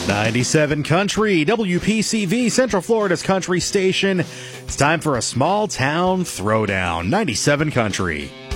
97 Country, WPCV, Central Florida's country station. It's time for a small town throwdown. 97 Country.